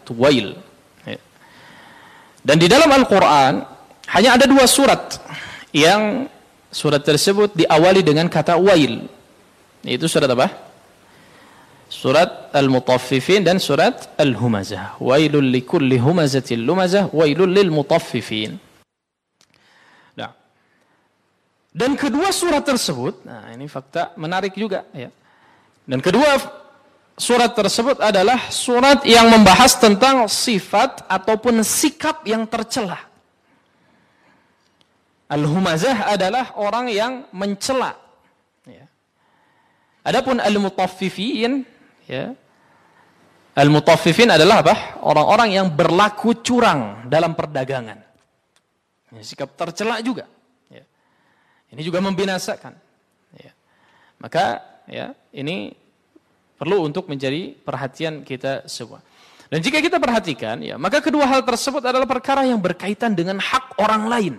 Wail. Ya. Dan di dalam Al-Quran hanya ada 2 surat yang surat tersebut diawali dengan kata wail. Itu surat apa? Surat Al-Mutaffifin dan surat Al-Humazah. Wailul likulli humazatil lumazah, wailul lil mutaffifin. Nah. Dan kedua surat tersebut, nah ini fakta menarik juga ya. Dan kedua surat tersebut adalah surat yang membahas tentang sifat ataupun sikap yang tercela. Al-Humazah adalah orang yang mencela. Ya. Adapun Al-Mutaffifin, ya. Al-Mutaffifin adalah apa? Orang-orang yang berlaku curang dalam perdagangan. Ya, sikap tercela juga. Ya. Ini juga membinasakan. Ya. Maka ya, ini perlu untuk menjadi perhatian kita semua. Dan jika kita perhatikan, ya, maka kedua hal tersebut adalah perkara yang berkaitan dengan hak orang lain.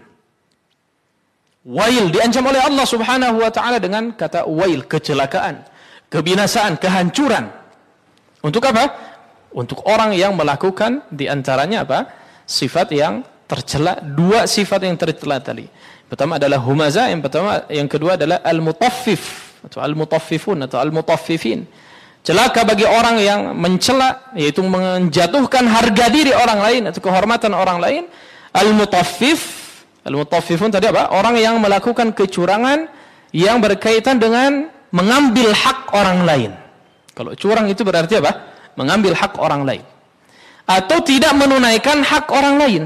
Wail diancam oleh Allah Subhanahu wa taala dengan kata wail, kecelakaan, kebinasaan, kehancuran. Untuk apa? Untuk orang yang melakukan di antaranya apa? Sifat yang tercela, 2 sifat yang tercela tadi. Pertama adalah humazah, yang kedua adalah al-mutaffif atau al-mutaffifun atau al-mutaffifin. Celaka bagi orang yang mencela, yaitu menjatuhkan harga diri orang lain atau kehormatan orang lain. Al-mutaffifun tadi apa? Orang yang melakukan kecurangan yang berkaitan dengan mengambil hak orang lain. Kalau curang itu berarti apa? Mengambil hak orang lain. Atau tidak menunaikan hak orang lain.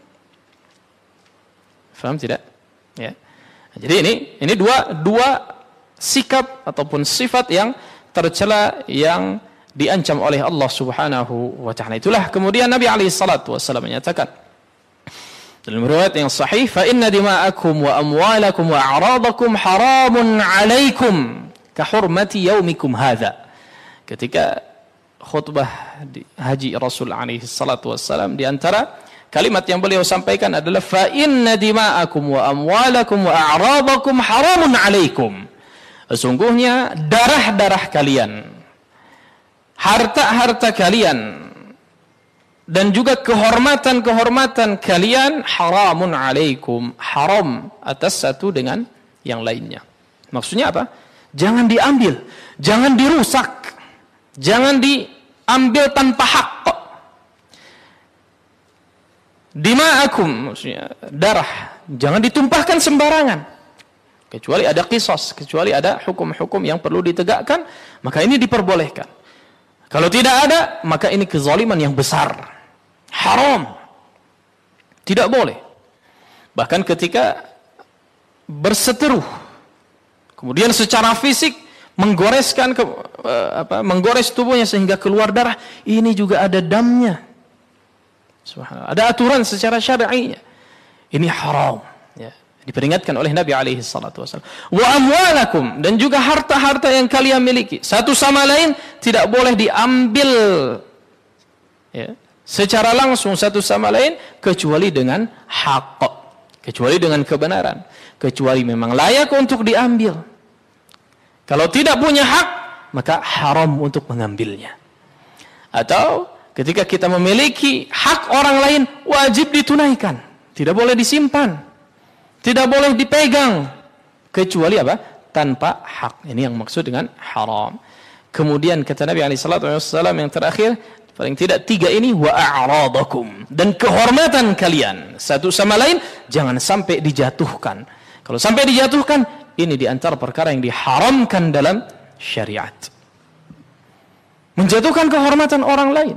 Faham tidak? Ya. Jadi ini dua sikap ataupun sifat yang tercela yang diancam oleh Allah Subhanahu wa taala. Itulah kemudian Nabi alaihi salatu wasallam menyatakan dalam riwayat yang sahih, fa inna dima'akum wa amwalakum wa a'radakum haramun 'alaikum ka hurmati yaumikum hadza. Ketika khutbah di haji Rasul alaihi salatu wassalam, di antara kalimat yang beliau sampaikan adalah fa inna dima'akum wa amwalakum wa a'radakum haramun 'alaikum. Sesungguhnya darah-darah kalian, harta-harta kalian, dan juga kehormatan-kehormatan kalian haramun 'alaikum, haram atas satu dengan yang lainnya. Maksudnya apa? Jangan diambil, jangan dirusak, jangan diambil tanpa hak. Dima'akum, maksudnya darah, jangan ditumpahkan sembarangan. Kecuali ada qisas, kecuali ada hukum-hukum yang perlu ditegakkan, maka ini diperbolehkan. Kalau tidak ada, maka ini kezaliman yang besar. Haram. Tidak boleh. Bahkan ketika berseteru, kemudian secara fisik menggores tubuhnya sehingga keluar darah, ini juga ada damnya. Subhanallah. Ada aturan secara syar'inya. Ini haram. Ya. Diperingatkan oleh Nabi alaihi salatu wasallam. Wa amwalakum, dan juga harta-harta yang kalian miliki, satu sama lain tidak boleh diambil ya, secara langsung satu sama lain kecuali dengan hak, kecuali dengan kebenaran, kecuali memang layak untuk diambil. Kalau tidak punya hak, maka haram untuk mengambilnya. Atau ketika kita memiliki hak orang lain, wajib ditunaikan, tidak boleh disimpan, tidak boleh dipegang kecuali apa? Tanpa hak. Ini yang maksud dengan haram. Kemudian kata Nabi SAW yang terakhir, paling tidak 3 ini, wa a'radakum, dan kehormatan kalian satu sama lain jangan sampai dijatuhkan. Kalau sampai dijatuhkan, ini di antara perkara yang diharamkan dalam syariat. Menjatuhkan kehormatan orang lain.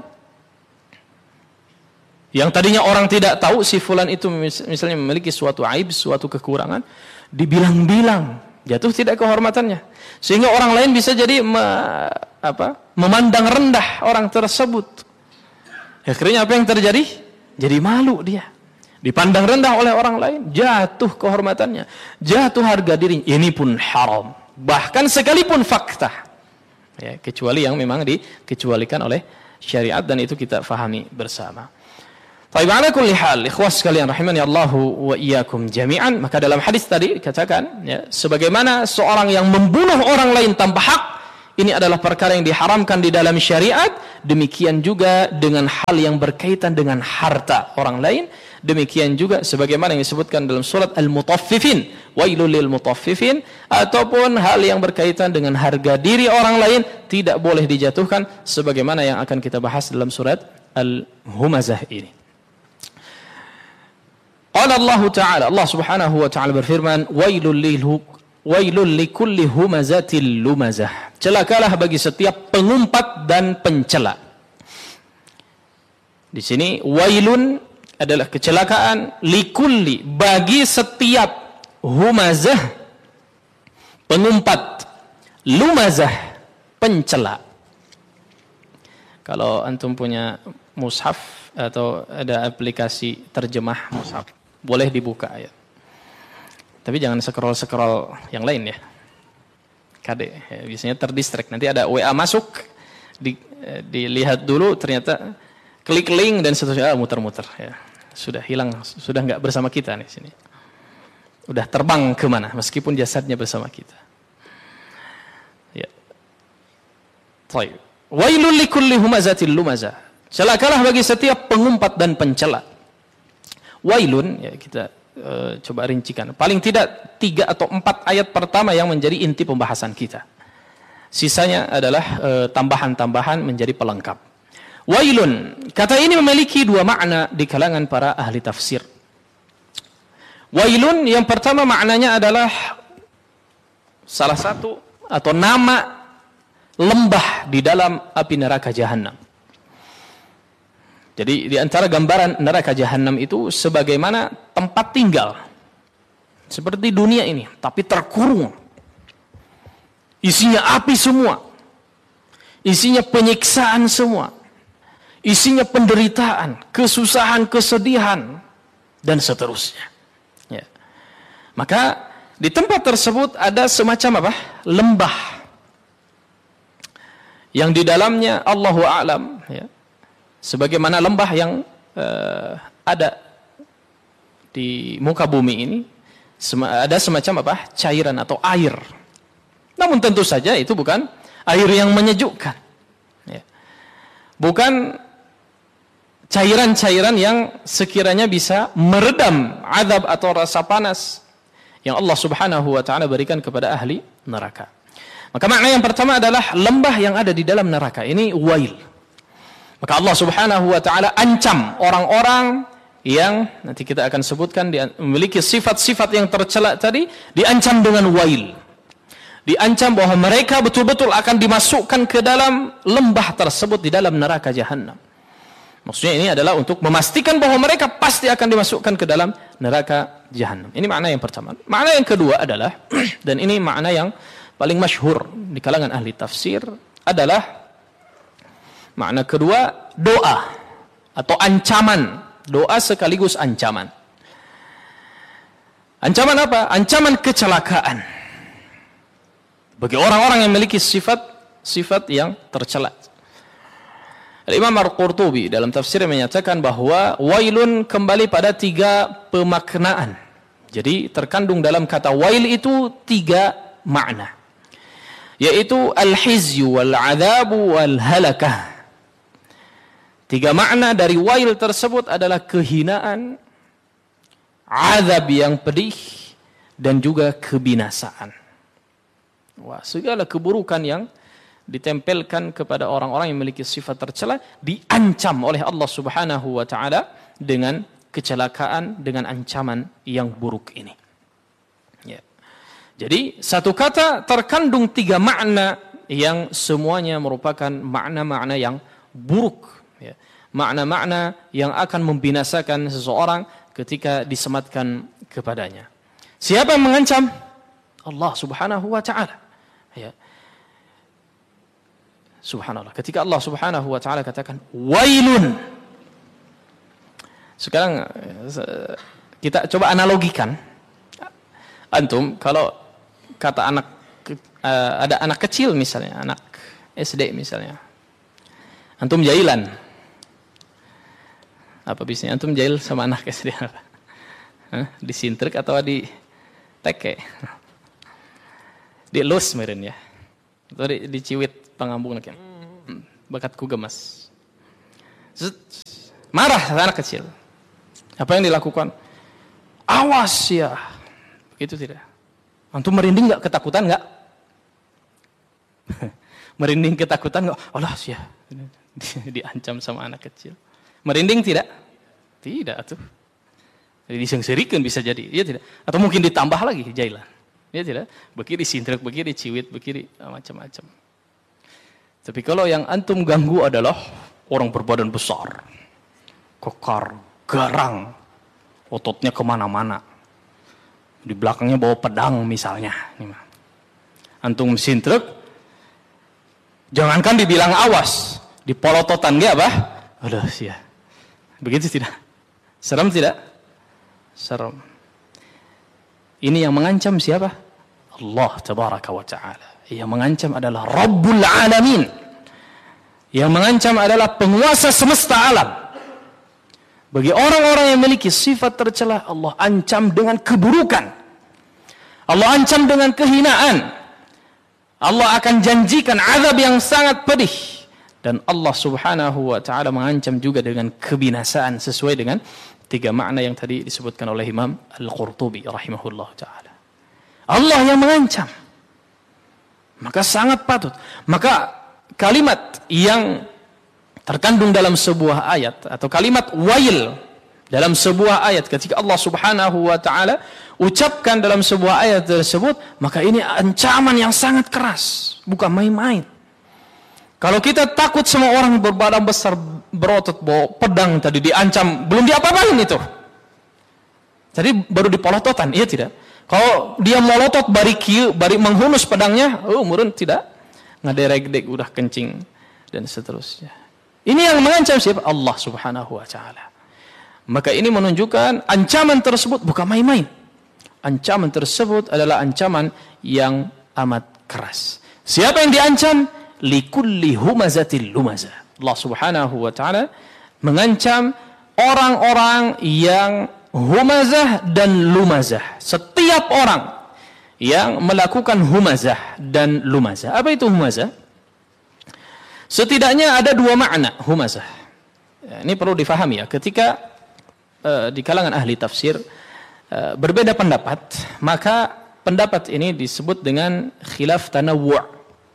Yang tadinya orang tidak tahu si fulan itu misalnya memiliki suatu aib, suatu kekurangan, dibilang-bilang, jatuh tidak kehormatannya. Sehingga orang lain bisa jadi memandang rendah orang tersebut. Akhirnya apa yang terjadi? Jadi malu dia. Dipandang rendah oleh orang lain, jatuh kehormatannya, jatuh harga dirinya. Ini pun haram. Bahkan sekalipun fakta. Ya, kecuali yang memang dikecualikan oleh syariat, dan itu kita fahami bersama. Baik, ala kulli hal, ikhwas sekalian rahimani Allahu wa iyyakum jami'an, maka dalam hadis tadi dikatakan ya, sebagaimana seorang yang membunuh orang lain tanpa hak, ini adalah perkara yang diharamkan di dalam syariat, demikian juga dengan hal yang berkaitan dengan harta orang lain, demikian juga sebagaimana yang disebutkan dalam surat Al-Mutaffifin, wailul lil mutaffifin, ataupun hal yang berkaitan dengan harga diri orang lain tidak boleh dijatuhkan sebagaimana yang akan kita bahas dalam surat Al-Humazah ini. Qala Allah Ta'ala, Allah Subhanahu wa taala berfirman, wailul likulli humazatil lumazah. Celakalah bagi setiap pengumpat dan pencela. Di sini wailun adalah kecelakaan, likulli bagi setiap humazah pengumpat, lumazah pencela. Kalau antum punya mushaf atau ada aplikasi terjemah mushaf, boleh dibuka ya. Tapi jangan scroll yang lain ya. KD ya, biasanya terdistract. Nanti ada WA masuk, dilihat dulu ternyata klik link dan seterusnya, muter-muter ya. Sudah hilang, sudah nggak bersama kita nih sini. Udah terbang kemana meskipun jasadnya bersama kita. Ya. Baik. Wailul likulli humazatil lumazah. Celakalah bagi setiap pengumpat dan pencela. Wailun, ya kita coba rincikan. Paling tidak 3 atau 4 ayat pertama yang menjadi inti pembahasan kita. Sisanya adalah tambahan-tambahan menjadi pelengkap. Wailun, kata ini memiliki 2 makna di kalangan para ahli tafsir. Wailun yang pertama maknanya adalah salah satu atau nama lembah di dalam api neraka jahanam. Jadi di antara gambaran neraka jahanam itu sebagaimana tempat tinggal. Seperti dunia ini, tapi terkurung. Isinya api semua. Isinya penyiksaan semua. Isinya penderitaan, kesusahan, kesedihan, dan seterusnya. Ya. Maka di tempat tersebut ada semacam apa? Lembah. Yang di dalamnya Allahu a'lam, ya. Sebagaimana lembah yang ada di muka bumi ini, ada semacam apa? Cairan atau air. Namun tentu saja itu bukan air yang menyejukkan. Ya. Bukan cairan-cairan yang sekiranya bisa meredam azab atau rasa panas yang Allah Subhanahu wa taala berikan kepada ahli neraka. Maka makna yang pertama adalah lembah yang ada di dalam neraka. Ini wail. Maka Allah Subhanahu wa taala ancam orang-orang yang nanti kita akan sebutkan memiliki sifat-sifat yang tercela tadi, diancam dengan wail. Diancam bahwa mereka betul-betul akan dimasukkan ke dalam lembah tersebut di dalam neraka jahanam. Maksudnya ini adalah untuk memastikan bahwa mereka pasti akan dimasukkan ke dalam neraka jahanam. Ini makna yang pertama. Makna yang kedua adalah dan ini makna yang paling masyhur di kalangan ahli tafsir adalah makna kedua, doa atau ancaman. Doa sekaligus ancaman. Ancaman apa? Ancaman kecelakaan. Bagi orang-orang yang memiliki sifat yang tercela. Imam Al-Qurtubi dalam tafsir menyatakan bahwa wailun kembali pada 3 pemaknaan. Jadi terkandung dalam kata wail itu 3 makna. Yaitu al-hizyu wal-'adzabu wal-halakah. 3 makna dari wail tersebut adalah kehinaan, azab yang pedih, dan juga kebinasaan. Wah, segala keburukan yang ditempelkan kepada orang-orang yang memiliki sifat tercela diancam oleh Allah Subhanahu wa taala dengan kecelakaan, dengan ancaman yang buruk ini. Ya. Jadi satu kata terkandung 3 makna yang semuanya merupakan makna-makna yang buruk. Ya. Makna-makna yang akan membinasakan seseorang ketika disematkan kepadanya. Siapa yang mengancam? Allah Subhanahu wa taala. Ya. Subhanallah. Ketika Allah Subhanahu wa taala katakan wailun. Sekarang kita coba analogikan. Antum kalau kata anak ada anak kecil misalnya, anak SD misalnya. Antum jailan. Apa bisanya antum jail sama anak SD apa? Disintrik atau di teke? Di los meren ya. Atau diciwit pengambung lagi. Bakatku gemas. Marah anak kecil. Apa yang dilakukan? Awas ya. Begitu tidak? Antum merinding enggak? Ketakutan enggak? Merinding ketakutan enggak? Allah ya. Diancam sama anak kecil. Merinding tidak? Tidak tuh. Jadi disengserikan bisa jadi. Iya tidak? Atau mungkin ditambah lagi jailan. Iya tidak? Begini sintrek, begini ciwit, begini macam-macam. Tapi kalau yang antum ganggu adalah orang berbadan besar, kekar, garang, ototnya kemana-mana, di belakangnya bawa pedang misalnya. Antum sintrek, jangankan dibilang awas, dipolototan dia apa? Aduh ya. Begitu tidak? Serem tidak? Serem. Ini yang mengancam siapa? Allah tabaraka wa ta'ala. Yang mengancam adalah Rabbul Alamin. Yang mengancam adalah penguasa semesta alam. Bagi orang-orang yang memiliki sifat tercela, Allah ancam dengan keburukan. Allah ancam dengan kehinaan. Allah akan janjikan azab yang sangat pedih. Dan Allah subhanahu wa ta'ala mengancam juga dengan kebinasaan sesuai dengan 3 makna yang tadi disebutkan oleh Imam Al-Qurtubi rahimahullah ta'ala. Allah yang mengancam. Maka sangat patut. Maka kalimat yang terkandung dalam sebuah ayat atau kalimat wail dalam sebuah ayat ketika Allah subhanahu wa ta'ala ucapkan dalam sebuah ayat tersebut, maka ini ancaman yang sangat keras. Bukan main-main. Kalau kita takut sama orang berbadan besar berotot bawa pedang tadi diancam, belum diapa-apain itu. Tadi baru dipolototan, iya tidak? Kalau dia molotot bari menghunus pedangnya, murun tidak. Ngaderek-dek udah kencing dan seterusnya. Ini yang mengancam siapa? Allah Subhanahu wa taala. Maka ini menunjukkan ancaman tersebut bukan main-main. Ancaman tersebut adalah ancaman yang amat keras. Siapa yang diancam? Likulli humazatil lumazah. Allah Subhanahu wa taala mengancam orang-orang yang humazah dan lumazah. Setiap orang yang melakukan humazah dan lumazah. Apa itu humazah? Setidaknya ada 2 makna humazah. Ini perlu difahami ya. Ketika di kalangan ahli tafsir berbeda pendapat, maka pendapat ini disebut dengan khilaf tanawwu'.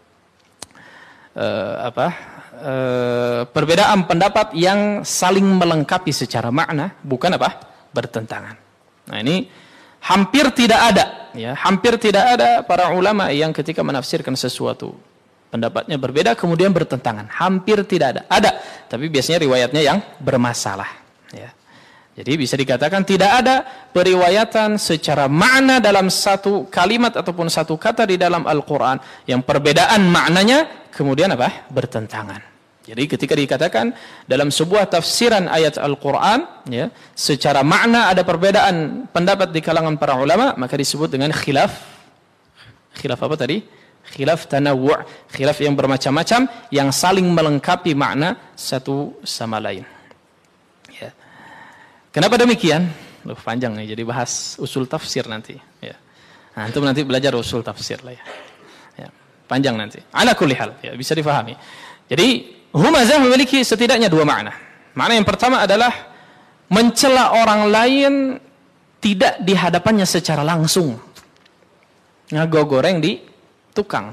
Perbedaan pendapat yang saling melengkapi secara makna, bukan bertentangan. Nah, ini hampir tidak ada, ya, hampir tidak ada para ulama yang ketika menafsirkan sesuatu pendapatnya berbeda kemudian bertentangan. Hampir tidak ada. Ada, tapi biasanya riwayatnya yang bermasalah, ya. Jadi bisa dikatakan tidak ada periwayatan secara makna dalam satu kalimat ataupun satu kata di dalam Al-Qur'an yang perbedaan maknanya kemudian bertentangan. Jadi ketika dikatakan dalam sebuah tafsiran ayat Al-Qur'an, ya, secara makna ada perbedaan pendapat di kalangan para ulama, maka disebut dengan khilaf. Khilaf apa tadi? Khilaf tanawwu', khilaf yang bermacam-macam yang saling melengkapi makna satu sama lain. Ya. Kenapa demikian? Panjang nih, jadi bahas usul tafsir nanti. Ya. Nah, antum nanti belajar usul tafsir lah ya. Ya. Panjang nanti. Ala kulli hal, ya, bisa difahami. Jadi humazah memiliki setidaknya 2 makna. Makna yang pertama adalah mencela orang lain tidak di hadapannya secara langsung. Ngagogoreng di tukang.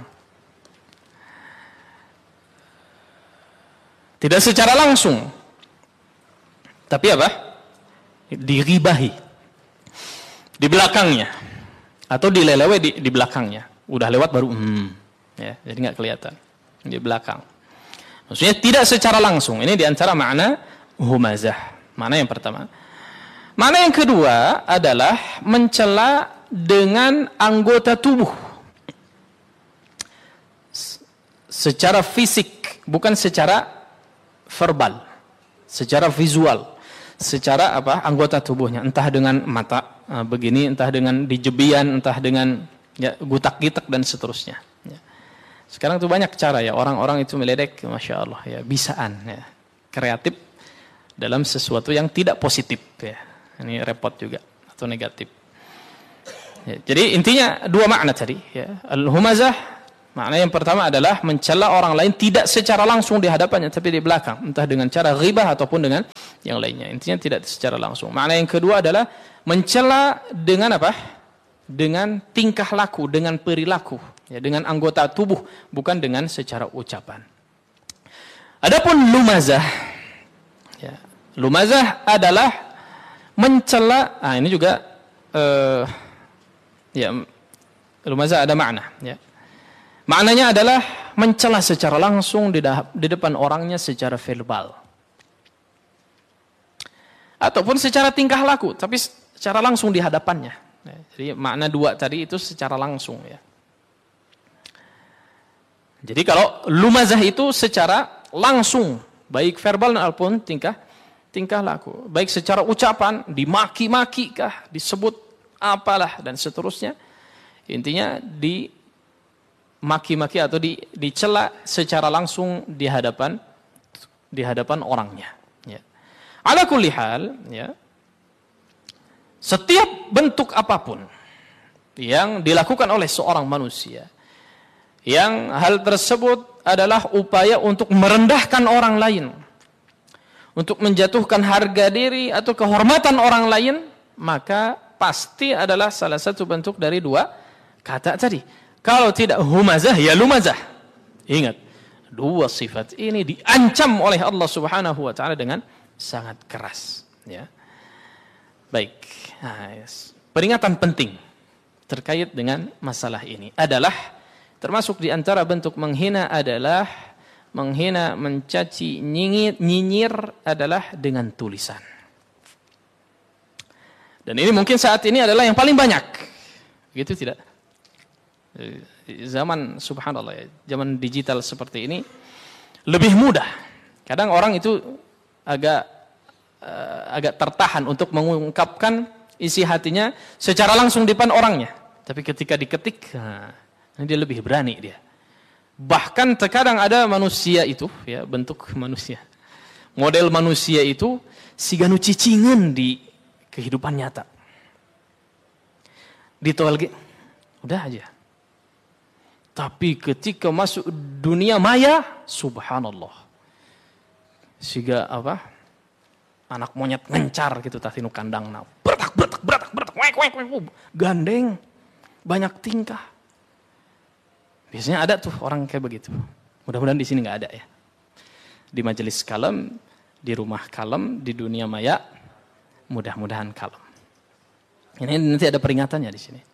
Tidak secara langsung. Tapi diribahi. Di belakangnya. Atau dilelewe di belakangnya. Udah lewat baru ya, jadi nggak kelihatan. Di belakang. Maksudnya tidak secara langsung. Ini diantara makna humazah. Makna yang pertama. Makna yang kedua adalah mencela dengan anggota tubuh. Secara fisik, bukan secara verbal. Secara visual. Secara anggota tubuhnya. Entah dengan mata begini, entah dengan dijebian, entah dengan gutak-gitak dan seterusnya. Sekarang tuh banyak cara ya, orang-orang itu meledek, Masya Allah ya, bisaan ya, kreatif dalam sesuatu yang tidak positif ya. Ini repot juga atau negatif. Ya, jadi intinya 2 makna tadi ya. Al-humazah Makna yang pertama adalah mencela orang lain tidak secara langsung di hadapannya, tapi di belakang, entah dengan cara ghibah ataupun dengan yang lainnya. Intinya tidak secara langsung. Makna yang kedua adalah mencela dengan apa? Dengan tingkah laku, dengan perilaku, ya, dengan anggota tubuh, bukan dengan secara ucapan. Adapun lumazah, ya, lumazah adalah mencela. Ini juga, ya, lumazah ada makna, ya. Maknanya adalah mencela secara langsung di depan orangnya secara verbal. Ataupun secara tingkah laku, tapi secara langsung di hadapannya. Jadi makna dua tadi itu secara langsung, ya. Jadi kalau lumazah itu secara langsung, baik verbal maupun tingkah laku. Baik secara ucapan, dimaki-maki kah, disebut apalah dan seterusnya. Intinya maki-maki atau dicela secara langsung di hadapan orangnya, ya. Ala kulli hal, ya, setiap bentuk apapun yang dilakukan oleh seorang manusia yang hal tersebut adalah upaya untuk merendahkan orang lain, untuk menjatuhkan harga diri atau kehormatan orang lain, maka pasti adalah salah satu bentuk dari dua kata tadi. Kalau tidak humazah, ya lumazah. Ingat, dua sifat ini diancam oleh Allah Subhanahu wa taala dengan sangat keras, ya. Baik. Peringatan penting terkait dengan masalah ini adalah termasuk di antara bentuk menghina adalah menghina, mencaci, nyinyir adalah dengan tulisan. Dan ini mungkin saat ini adalah yang paling banyak. Begitu tidak? Zaman subhanallah, ya, zaman digital seperti ini lebih mudah. Kadang orang itu agak tertahan untuk mengungkapkan isi hatinya secara langsung di depan orangnya. Tapi ketika diketik, dia lebih berani dia. Bahkan terkadang ada manusia itu, ya, bentuk manusia, model manusia itu siganu cicingan di kehidupan nyata. Ditolak, udah aja. Tapi ketika masuk dunia maya, subhanallah, siga apa? Anak monyet ngencar gitu tatinu kandang na. Bertak, gandeng, banyak tingkah. Biasanya ada tuh orang kayak begitu. Mudah-mudahan di sini nggak ada, ya. Di majelis kalem, di rumah kalem, di dunia maya, mudah-mudahan kalem. Ini nanti ada peringatannya di sini.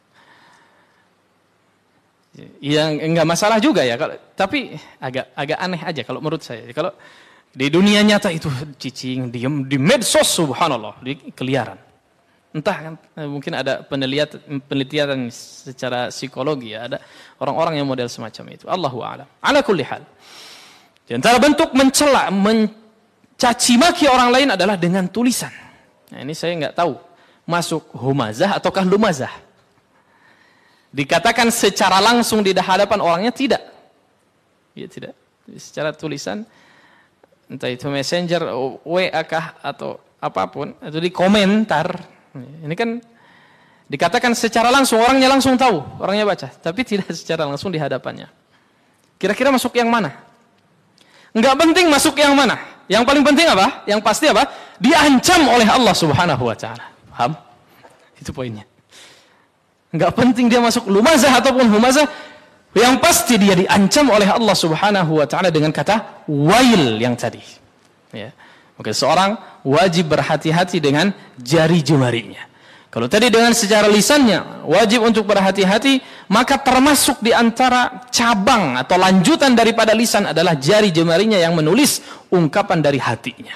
Yang enggak masalah juga, ya, tapi agak aneh aja kalau menurut saya. Kalau di dunia nyata itu cicing, diem di medsos, subhanallah, di keliaran. Entah kan, mungkin ada penelitian secara psikologi, ya, ada orang-orang yang model semacam itu. Allahu a'lam. Ala kulli hal. Di antara bentuk mencela, mencaci maki orang lain adalah dengan tulisan. Nah, ini saya enggak tahu masuk humazah ataukah lumazah. Dikatakan secara langsung di hadapan orangnya tidak. Ya, tidak. Secara tulisan, entah itu messenger, WA kah atau apapun, atau di komentar. Ini kan dikatakan secara langsung, orangnya langsung tahu, orangnya baca, tapi tidak secara langsung di hadapannya. Kira-kira masuk yang mana? Enggak penting masuk yang mana. Yang paling penting apa? Yang pasti apa? Diancam oleh Allah Subhanahu wa taala. Paham? Itu poinnya. Enggak penting dia masuk lumazah ataupun humazah, yang pasti dia diancam oleh Allah Subhanahu wa taala dengan kata wail yang tadi. Ya. Maka seorang wajib berhati-hati dengan jari jemarinya. Kalau tadi dengan secara lisannya wajib untuk berhati-hati, maka termasuk di antara cabang atau lanjutan daripada lisan adalah jari jemarinya yang menulis ungkapan dari hatinya.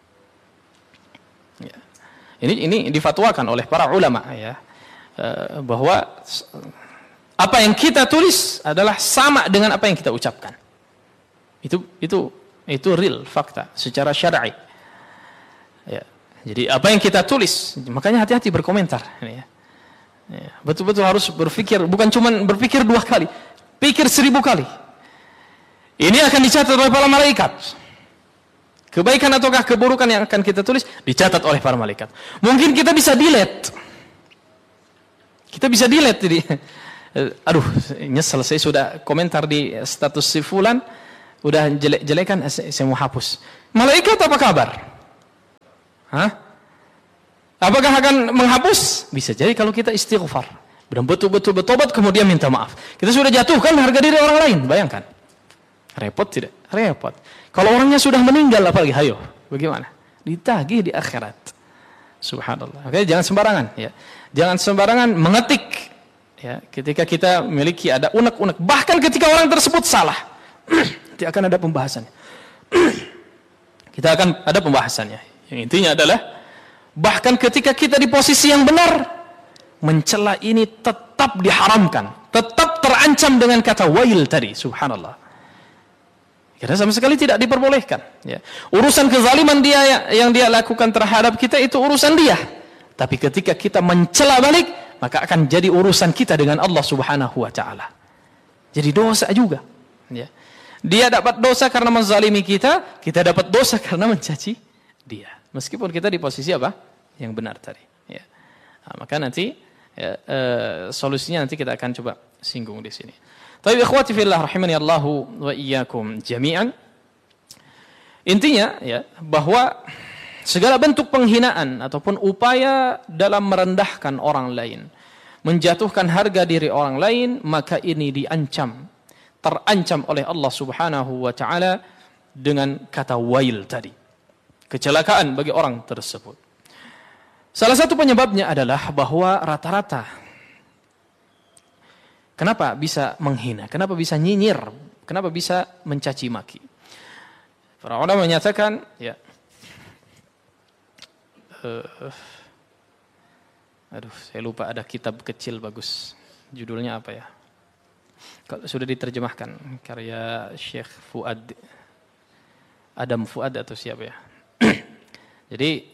Ya. Ini difatwakan oleh para ulama, ya. Bahwa apa yang kita tulis adalah sama dengan apa yang kita ucapkan. Itu real fakta secara syar'i. Ya. Jadi apa yang kita tulis, makanya hati-hati berkomentar. Ya. Betul-betul harus berpikir, bukan cuma berpikir 2 kali, pikir 1000 kali. Ini akan dicatat oleh para malaikat. Kebaikan ataukah keburukan yang akan kita tulis dicatat oleh para malaikat. Mungkin kita bisa delete. Kita bisa delete jadi Aduh, nyesel saya sudah komentar di status si fulan, udah jelek-jelekan, saya mau hapus. Malaikat apa kabar? Hah? Apakah akan menghapus? Bisa jadi kalau kita istighfar, betul-betul bertobat kemudian minta maaf. Kita sudah jatuhkan harga diri orang lain, bayangkan. Repot tidak? Repot. Kalau orangnya sudah meninggal apalagi, hayo, bagaimana? Ditagih di akhirat. Subhanallah. Oke, jangan sembarangan ya. Jangan sembarangan mengetik ya, ketika kita memiliki ada unek-unek, bahkan ketika orang tersebut salah. Nanti akan ada pembahasannya. Kita akan ada pembahasannya. Yang intinya adalah bahkan ketika kita di posisi yang benar, mencela ini tetap diharamkan, tetap terancam dengan kata wail tadi. Subhanallah. Karena sama sekali tidak diperbolehkan. Ya. Urusan kezaliman dia yang dia lakukan terhadap kita itu urusan dia. Tapi ketika kita mencela balik, maka akan jadi urusan kita dengan Allah Subhanahu wa Ta'ala. Jadi dosa juga. Ya. Dia dapat dosa karena menzalimi kita, kita dapat dosa karena mencaci dia. Meskipun kita di posisi apa? Yang benar tadi. Ya. Nah, maka nanti ya, solusinya nanti kita akan coba singgung di sini. Tapi ikhwati fillah rahimani Allahu wa iyyakum jami'an. Intinya ya bahwa segala bentuk penghinaan ataupun upaya dalam merendahkan orang lain, menjatuhkan harga diri orang lain, maka ini terancam oleh Allah Subhanahu wa Ta'ala dengan kata wail tadi. Kecelakaan bagi orang tersebut. Salah satu penyebabnya adalah bahwa rata-rata kenapa bisa menghina? Kenapa bisa nyinyir? Kenapa bisa mencaci maki? Para ulama menyatakan, ya, saya lupa ada kitab kecil bagus. Judulnya apa ya? Kalau sudah diterjemahkan karya Syekh Fuad, Adam Fuad atau siapa ya? Jadi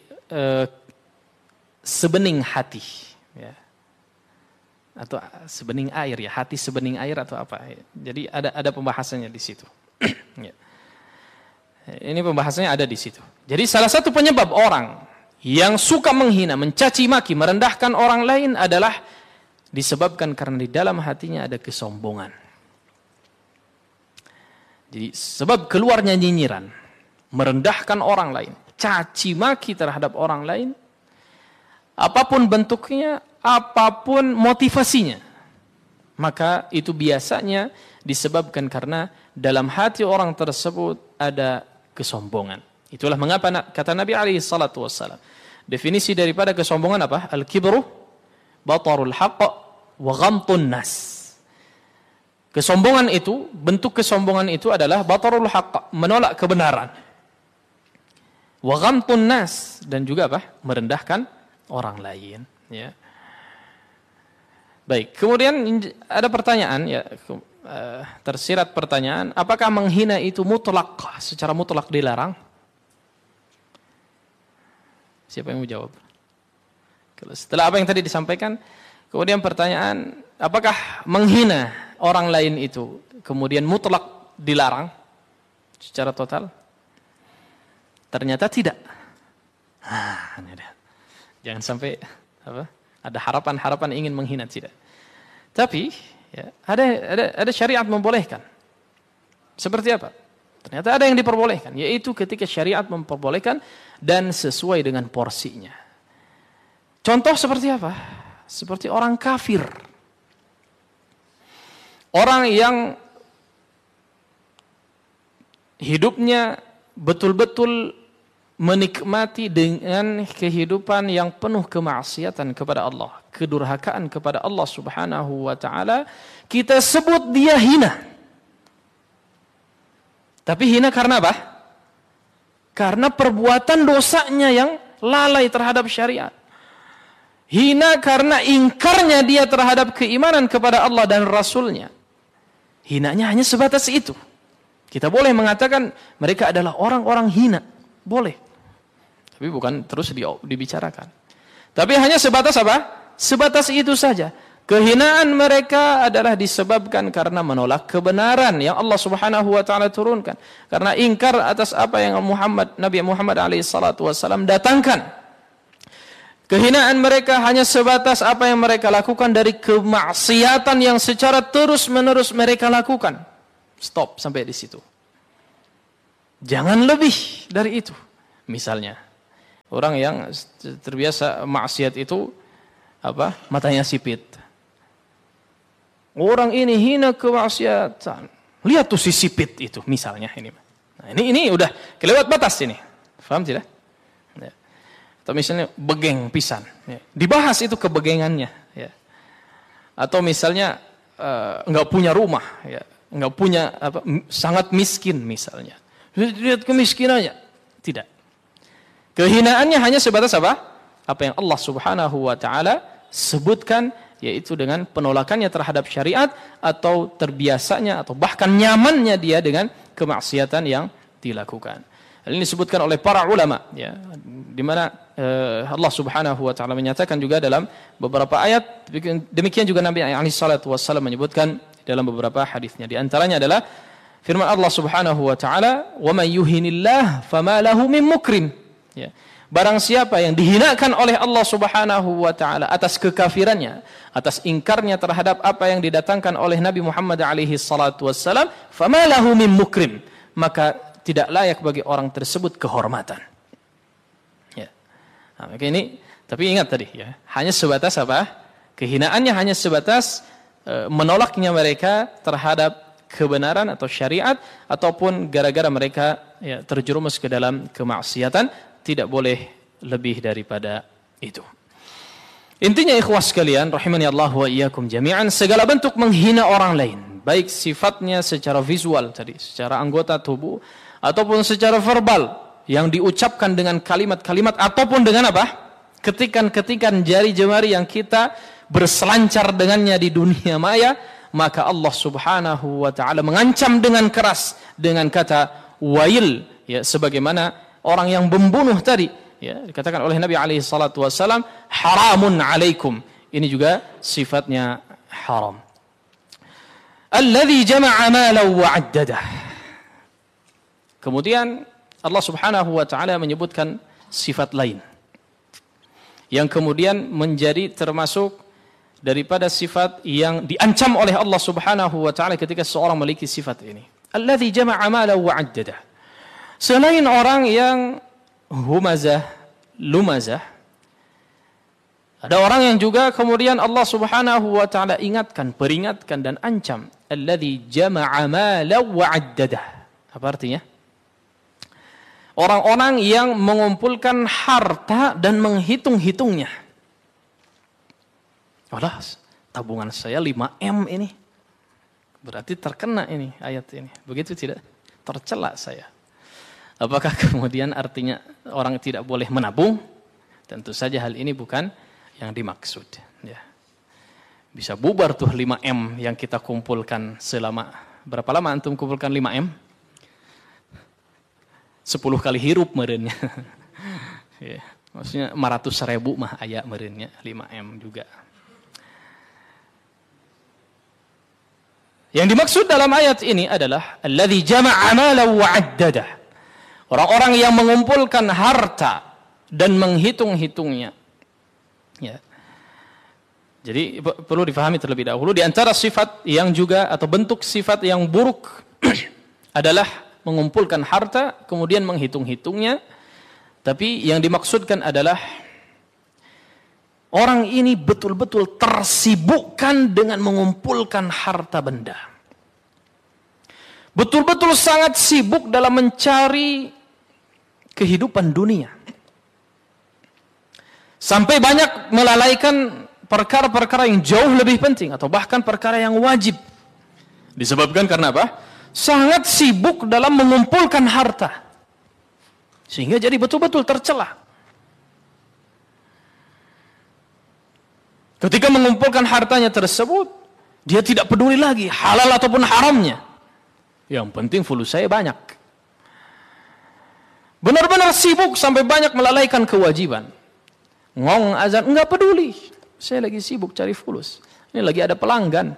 sebening hati, ya. Atau sebening air ya, hati sebening air atau apa. Jadi ada pembahasannya di situ. Ya. Ini pembahasannya ada di situ. Jadi salah satu penyebab orang yang suka menghina, mencaci maki, merendahkan orang lain adalah disebabkan karena di dalam hatinya ada kesombongan. Jadi sebab keluarnya nyinyiran, merendahkan orang lain, caci maki terhadap orang lain, apapun bentuknya, apapun motivasinya, maka itu biasanya disebabkan karena dalam hati orang tersebut ada kesombongan. Itulah mengapa kata Nabi alaihi salatu wassalam, definisi daripada kesombongan apa? Al-kibru batarul haqq wa ghamtun nas. Kesombongan itu, bentuk kesombongan itu adalah batarul haqq, menolak kebenaran. Wa ghamtun nas, dan juga apa? Merendahkan orang lain, ya. Baik, kemudian ada pertanyaan ya, tersirat pertanyaan, apakah menghina itu mutlak, secara mutlak dilarang? Siapa yang mau jawab? Setelah apa yang tadi disampaikan, kemudian pertanyaan, apakah menghina orang lain itu kemudian mutlak dilarang secara total? Ternyata tidak. Jangan sampai ada harapan-harapan ingin menghina, tidak. Tapi ya, ada syariat membolehkan. Seperti apa? Ternyata ada yang diperbolehkan, yaitu ketika syariat memperbolehkan dan sesuai dengan porsinya. Contoh seperti apa? Seperti orang kafir. Orang yang hidupnya betul-betul menikmati dengan kehidupan yang penuh kemaksiatan kepada Allah, kedurhakaan kepada Allah Subhanahu wa Ta'ala, kita sebut dia hina. Tapi hina karena apa? Karena perbuatan dosanya yang lalai terhadap syariat. Hina karena ingkarnya dia terhadap keimanan kepada Allah dan Rasulnya. Hinanya hanya sebatas itu. Kita boleh mengatakan mereka adalah orang-orang hina. Boleh. Tapi bukan terus dibicarakan. Tapi hanya sebatas apa? Sebatas itu saja. Kehinaan mereka adalah disebabkan karena menolak kebenaran yang Allah Subhanahu wa Ta'ala turunkan. Karena ingkar atas apa yang Nabi Muhammad alaihi salatu wasallam datangkan. Kehinaan mereka hanya sebatas apa yang mereka lakukan dari kemaksiatan yang secara terus-menerus mereka lakukan. Stop sampai di situ. Jangan lebih dari itu. Misalnya, orang yang terbiasa maksiat itu matanya sipit. Orang ini hina kemaksiatan. Lihat tuh si sipit itu misalnya ini. Nah, ini udah kelewat batas ini. Paham tidak? Ya. Atau misalnya begeng pisan. Ya. Dibahas itu kebegengannya. Ya. Atau misalnya nggak punya rumah. Ya. Nggak punya sangat miskin misalnya. Lihat kemiskinannya. Tidak. Kehinaannya hanya sebatas apa? Apa yang Allah Subhanahu wa taala sebutkan, yaitu dengan penolakannya terhadap syariat atau terbiasanya atau bahkan nyamannya dia dengan kemaksiatan yang dilakukan. Hal ini disebutkan oleh para ulama, ya, di mana Allah Subhanahu wa taala menyatakan juga dalam beberapa ayat, demikian juga Nabi alaihi salatu wasallam menyebutkan dalam beberapa hadisnya. Di antaranya adalah firman Allah Subhanahu wa taala, "Wa may yuhinillah fama lahu min mukrim." Ya. Barang siapa yang dihinakan oleh Allah Subhanahu wa taala atas kekafirannya, atas ingkarnya terhadap apa yang didatangkan oleh Nabi Muhammad alaihi salatu wassalam, fama lahu min mukrim, maka tidak layak bagi orang tersebut kehormatan. Ya. Nah, ini tapi ingat tadi ya, hanya sebatas apa? Kehinaannya hanya sebatas menolaknya mereka terhadap kebenaran atau syariat, ataupun gara-gara mereka ya, terjerumus ke dalam kemaksiatan, tidak boleh lebih daripada itu. Intinya ikhwas sekalian, rahimani Allah wa iyyakum jami'an, segala bentuk menghina orang lain, baik sifatnya secara visual tadi, secara anggota tubuh, ataupun secara verbal, yang diucapkan dengan kalimat-kalimat, ataupun dengan apa? Ketikan-ketikan jari jemari yang kita berselancar dengannya di dunia maya, maka Allah Subhanahu wa taala mengancam dengan keras dengan kata wail, ya, sebagaimana orang yang membunuh tadi, ya, dikatakan oleh Nabi alaihi salatu wasallam, haramun alaikum. Ini juga sifatnya haram. Alladzi jama'a malan wa 'addadah. Kemudian Allah Subhanahu wa taala menyebutkan sifat lain yang kemudian menjadi termasuk daripada sifat yang diancam oleh Allah Subhanahu wa taala ketika seorang memiliki sifat ini. Alladzi jama'a malan wa 'addadah. Selain orang yang humazah, lumazah, ada orang yang juga kemudian Allah Subhanahu wa taala ingatkan, peringatkan dan ancam. Alladzi jama'a malan wa 'addadah. Apa artinya? Orang-orang yang mengumpulkan harta dan menghitung-hitungnya. Walah, tabungan saya 5M ini. Berarti terkena ini ayat ini. Begitu tidak? Tercela saya. Apakah kemudian artinya orang tidak boleh menabung? Tentu saja hal ini bukan yang dimaksud. Ya. Bisa bubar tuh 5M yang kita kumpulkan selama, berapa lama antum kumpulkan 5M? 10 kali hirup meureunnya. Ya. Maksudnya 500.000 mah aya meureunnya 5M juga. Yang dimaksud dalam ayat ini adalah alladzi jama'a malan wa 'addadah. Orang-orang yang mengumpulkan harta dan menghitung-hitungnya. Ya. Jadi perlu difahami terlebih dahulu, di antara sifat yang juga atau bentuk sifat yang buruk adalah mengumpulkan harta kemudian menghitung-hitungnya. Tapi yang dimaksudkan adalah orang ini betul-betul tersibukkan dengan mengumpulkan harta benda. Betul-betul sangat sibuk dalam mencari kehidupan dunia. Sampai banyak melalaikan perkara-perkara yang jauh lebih penting atau bahkan perkara yang wajib. Disebabkan karena apa? Sangat sibuk dalam mengumpulkan harta. Sehingga jadi betul-betul tercela. Ketika mengumpulkan hartanya tersebut, dia tidak peduli lagi halal ataupun haramnya. Yang penting fulus saya banyak. Benar-benar sibuk sampai banyak melalaikan kewajiban. Ngong azan, enggak peduli. Saya lagi sibuk cari fulus. Ini lagi ada pelanggan.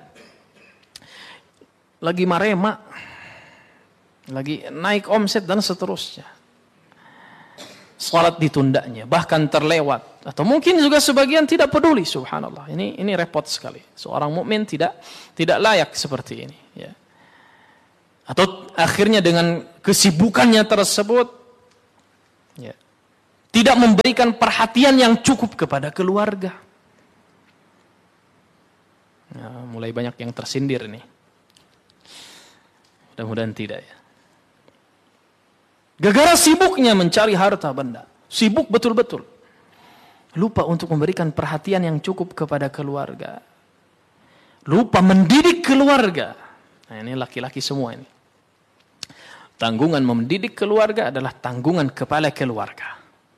Lagi marema. Lagi naik omset dan seterusnya. salat ditundanya, bahkan terlewat, atau mungkin juga sebagian tidak peduli. Subhanallah, ini repot sekali. Seorang mukmin tidak layak seperti ini, ya. Atau akhirnya dengan kesibukannya tersebut, ya, tidak memberikan perhatian yang cukup kepada keluarga. Nah, mulai banyak yang tersindir nih. Mudah-mudahan tidak, ya. Gara-gara sibuknya mencari harta benda, sibuk betul-betul, lupa untuk memberikan perhatian yang cukup kepada keluarga, lupa mendidik keluarga. Nah, ini laki-laki semua ini. Tanggungan mendidik keluarga adalah tanggungan kepala keluarga.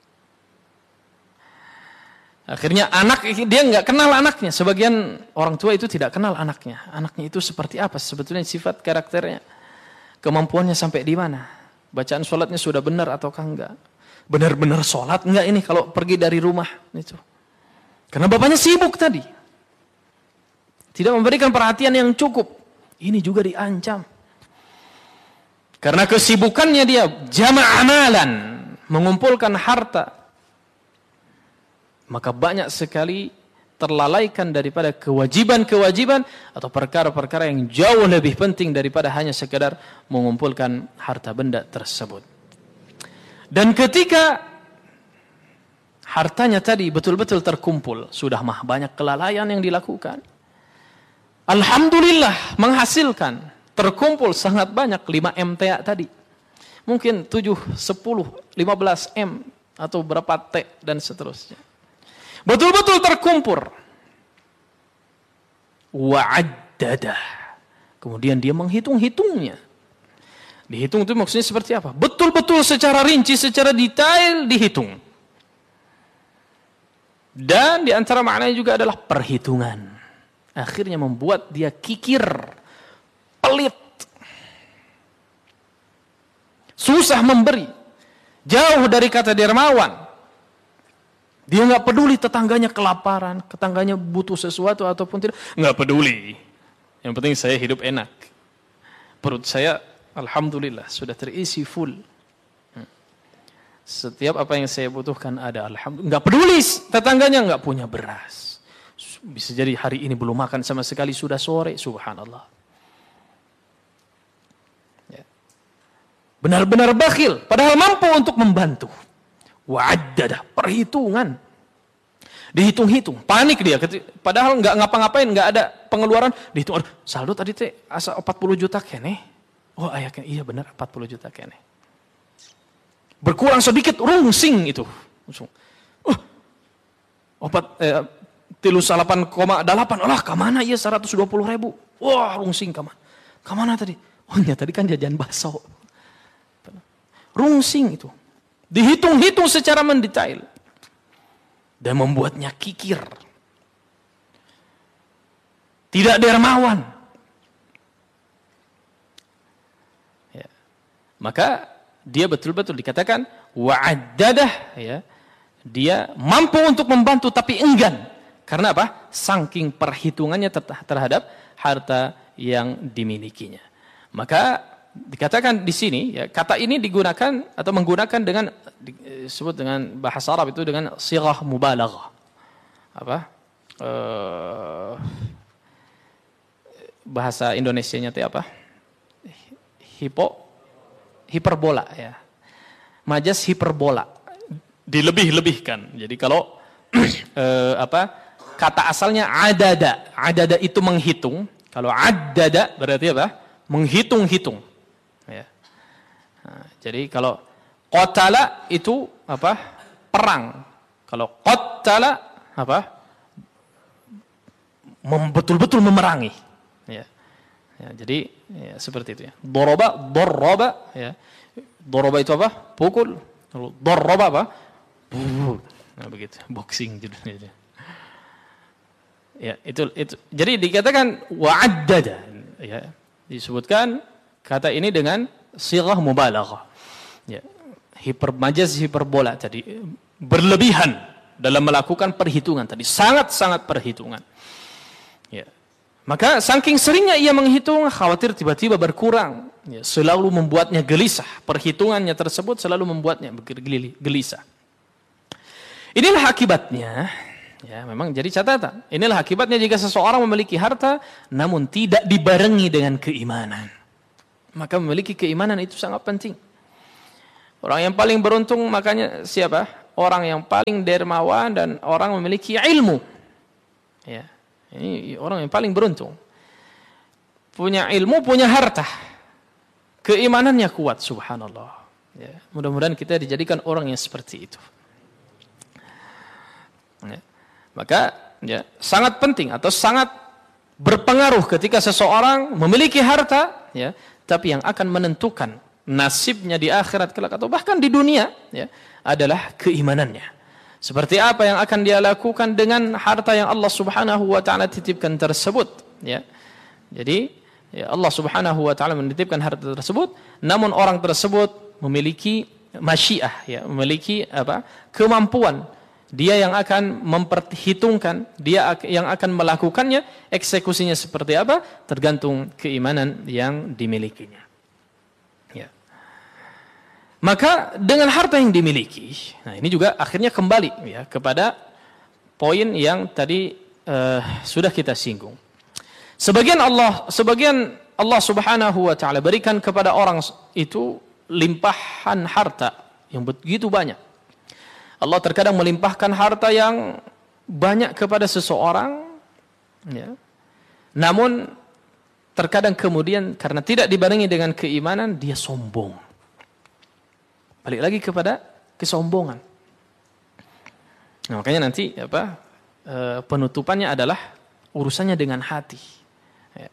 Akhirnya anak, dia nggak kenal anaknya. Sebagian orang tua itu tidak kenal anaknya. Anaknya itu seperti apa sebetulnya, sifat karakternya, kemampuannya sampai di mana, bacaan sholatnya sudah benar ataukah enggak, benar-benar sholat enggak ini kalau pergi dari rumah itu. Karena bapaknya sibuk tadi, tidak memberikan perhatian yang cukup. Ini juga diancam. Karena kesibukannya dia jama' amalan, mengumpulkan harta, maka banyak sekali terlalaikan daripada kewajiban-kewajiban atau perkara-perkara yang jauh lebih penting daripada hanya sekedar mengumpulkan harta benda tersebut. Dan ketika hartanya tadi betul-betul terkumpul, sudah mah banyak kelalaian yang dilakukan. Alhamdulillah menghasilkan, terkumpul sangat banyak 5 M tadi. Mungkin 7, 10, 15 M atau berapa T dan seterusnya. Betul-betul terkumpul. Wa'addadah. Kemudian dia menghitung-hitungnya. Dihitung itu maksudnya seperti apa? Betul-betul secara rinci, secara detail dihitung. Dan di antara maknanya juga adalah perhitungan. Akhirnya membuat dia kikir, pelit, susah memberi, jauh dari kata dermawan. Dia nggak peduli tetangganya kelaparan, tetangganya butuh sesuatu ataupun tidak, nggak peduli. Yang penting saya hidup enak, perut saya alhamdulillah sudah terisi full. Setiap apa yang saya butuhkan ada, alhamdulillah. Nggak peduli tetangganya nggak punya beras, bisa jadi hari ini belum makan sama sekali, sudah sore, subhanallah. Ya. Benar-benar bakhil, padahal mampu untuk membantu. Wa'addadah, perhitungan. Dihitung-hitung, panik dia. Padahal nggak ngapa-ngapain, nggak ada pengeluaran. Dihitung, aduh, saldo tadi teh asa 40 juta kene. Oh ayahnya, iya benar 40 juta kene. Berkurang sedikit, rungsing itu. Tilu 8,8. Alah, kemana iya 120 ribu? Wah, rungsing kemana? Kemana tadi? Oh iya, tadi kan jajan bakso. Rungsing itu. Dihitung-hitung secara mendetail. Dan membuatnya kikir. Tidak dermawan. Ya. Maka dia betul-betul dikatakan wa'addadah, ya. Dia mampu untuk membantu tapi enggan. Karena apa? Saking perhitungannya terhadap harta yang dimilikinya. Maka dikatakan di sini, ya, kata ini digunakan atau menggunakan dengan disebut dengan bahasa Arab itu dengan sighah mubalaghah. Apa? Bahasa Indonesianya itu apa? Hiperbola, ya. Majas hiperbola. Dilebih-lebihkan. Jadi kalau kata asalnya adada. Adada itu menghitung. Kalau addada berarti apa? Menghitung-hitung. Ya. Nah, jadi kalau qatala itu apa? Perang. Kalau qatala apa? Betul-betul memerangi. Ya. Ya, jadi ya, seperti itu ya. Daraba, ya. Daraba itu apa? Pukul. Lalu daraba apa? Nah, begitu. Boxing judulnya. Ya, itu. Jadi dikatakan wa'addada, ya. Disebutkan kata ini dengan sighah mubalaghah. Ya. Majaz hiperbola tadi, berlebihan dalam melakukan perhitungan tadi, sangat-sangat perhitungan. Ya. Maka saking seringnya ia menghitung, khawatir tiba-tiba berkurang. Ya, selalu membuatnya gelisah. Perhitungannya tersebut selalu membuatnya gelisah. Inilah akibatnya, ya memang jadi catatan. Inilah akibatnya jika seseorang memiliki harta namun tidak dibarengi dengan keimanan. Maka memiliki keimanan itu sangat penting. Orang yang paling beruntung makanya siapa? Orang yang paling dermawan dan orang memiliki ilmu. Ya, ini orang yang paling beruntung. Punya ilmu, punya harta. Keimanannya kuat, subhanallah. Ya, mudah-mudahan kita dijadikan orang yang seperti itu. Ya. Maka ya, sangat penting atau sangat berpengaruh ketika seseorang memiliki harta, ya, tapi yang akan menentukan nasibnya di akhirat kelak atau bahkan di dunia, ya, adalah keimanannya. Seperti apa yang akan dia lakukan dengan harta yang Allah Subhanahu wa taala titipkan tersebut, ya. Jadi ya, Allah Subhanahu wa taala menitipkan harta tersebut, namun orang tersebut memiliki masyiah, ya, memiliki kemampuan. Dia yang akan memperhitungkan, dia yang akan melakukannya, eksekusinya seperti apa, tergantung keimanan yang dimilikinya. Ya. Maka dengan harta yang dimiliki, nah ini juga akhirnya kembali ya kepada poin yang tadi sudah kita singgung. Sebagian Allah Subhanahu wa taala berikan kepada orang itu limpahan harta yang begitu banyak. Allah terkadang melimpahkan harta yang banyak kepada seseorang, ya. Namun terkadang kemudian karena tidak dibarengi dengan keimanan dia sombong. Balik lagi kepada kesombongan. Nah, makanya nanti penutupannya adalah urusannya dengan hati. Ya.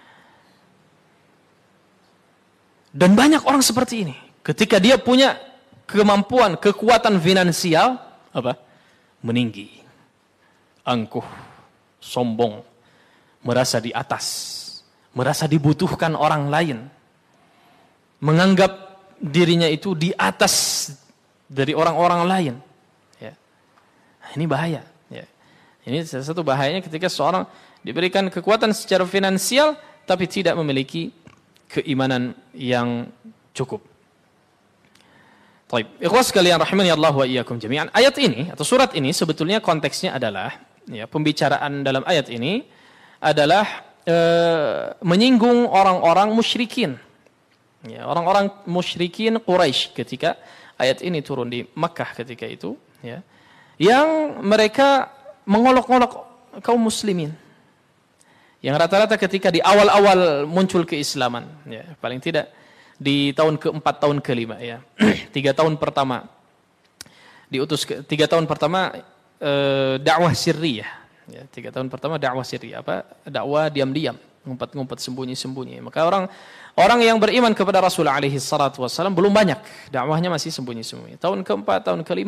Dan banyak orang seperti ini. Ketika dia punya kemampuan, kekuatan finansial, meninggi, angkuh, sombong, merasa di atas, merasa dibutuhkan orang lain, menganggap dirinya itu di atas dari orang-orang lain. Ya. Nah, ini bahaya. Ya. Ini salah satu bahayanya ketika seorang diberikan kekuatan secara finansial, tapi tidak memiliki keimanan yang cukup. Baik, ikhwas sekalian rahimani Allah wa iyyakum jami'an. Ayat ini atau surat ini sebetulnya konteksnya adalah ya, pembicaraan dalam ayat ini adalah menyinggung orang-orang musyrikin. Ya, orang-orang musyrikin Quraisy ketika ayat ini turun di Makkah ketika itu, ya. Yang mereka mengolok-olok kaum muslimin. Yang rata-rata ketika di awal-awal muncul keislaman, ya, paling tidak di tahun ke-4 tahun ke-5 ya. 3 tahun pertama diutus 3 tahun pertama dakwah sirriyah ya. 3 tahun pertama dakwah sirriyah, dakwah diam-diam, ngumpet-ngumpet, sembunyi-sembunyi. Maka orang yang beriman kepada Rasul alaihi salatu wasallam belum banyak, dakwahnya masih sembunyi-sembunyi. Tahun ke-4 tahun ke-5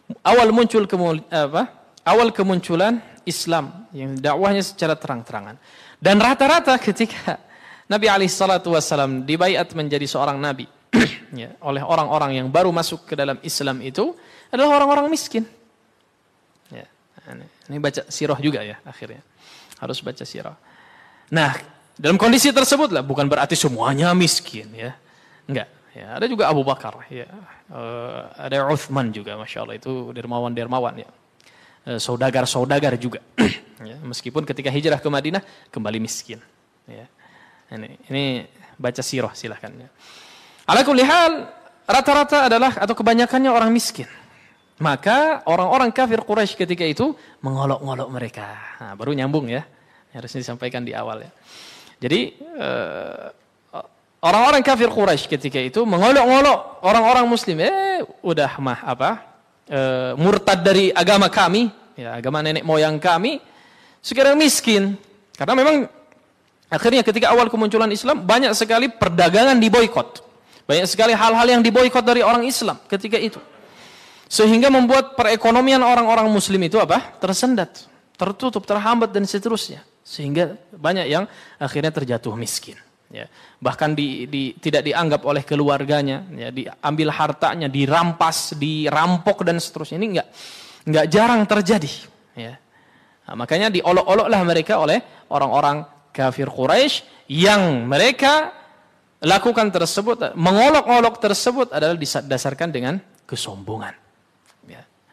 awal kemunculan Islam yang dakwahnya secara terang-terangan. Dan rata-rata ketika Nabi alaihissalam dibaiat menjadi seorang nabi ya, oleh orang-orang yang baru masuk ke dalam Islam itu adalah orang-orang miskin. Ya, ini baca sirah juga ya akhirnya. Harus baca sirah. Nah, dalam kondisi tersebut lah, bukan berarti semuanya miskin ya. Enggak. Ya, ada juga Abu Bakar ya. Ada Uthman juga, Masya Allah, itu dermawan-dermawan ya. Saudagar-saudagar juga. Ya, meskipun ketika hijrah ke Madinah kembali miskin. Ya. Ini baca sirah silahkan. Ya. Ala kulli hal, rata-rata adalah atau kebanyakannya orang miskin. Maka orang-orang kafir Quraisy ketika itu mengolok-ngolok mereka. Nah, baru nyambung ya. Harusnya disampaikan di awal ya. Jadi orang-orang kafir Quraisy ketika itu mengolok-ngolok orang-orang muslim. Udah mah murtad dari agama kami, ya, agama nenek moyang kami, sekarang miskin. Karena memang akhirnya ketika awal kemunculan Islam banyak sekali perdagangan diboikot. Banyak sekali hal-hal yang diboikot dari orang Islam ketika itu. Sehingga membuat perekonomian orang-orang muslim itu tersendat, tertutup, terhambat dan seterusnya. Sehingga banyak yang akhirnya terjatuh miskin. Ya. Bahkan tidak dianggap oleh keluarganya, ya, diambil hartanya, dirampas, dirampok dan seterusnya. Ini enggak jarang terjadi. Ya. Nah, makanya diolok-oloklah mereka oleh orang-orang kafir Quraisy yang mereka lakukan tersebut, mengolok-olok tersebut adalah didasarkan dengan kesombongan. Ya.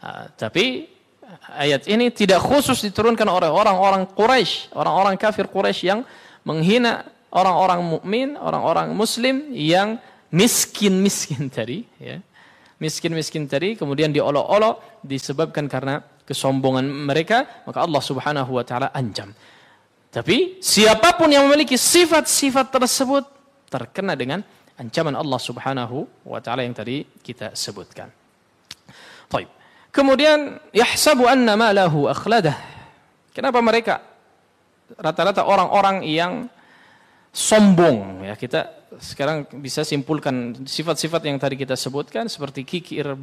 Tapi ayat ini tidak khusus diturunkan oleh orang-orang Quraisy, orang-orang kafir Quraisy yang menghina orang-orang mukmin, orang-orang muslim yang miskin-miskin tadi, ya. Miskin-miskin tadi kemudian diolok-olok disebabkan karena kesombongan mereka, maka Allah Subhanahu wa taala ancam. Tapi siapapun yang memiliki sifat-sifat tersebut terkena dengan ancaman Allah Subhanahu wa taala yang tadi kita sebutkan. Baik. Kemudian yahsabu anna malahu akhladah. Kenapa mereka rata-rata orang-orang yang sombong, ya, kita sekarang bisa simpulkan sifat-sifat yang tadi kita sebutkan seperti kikir,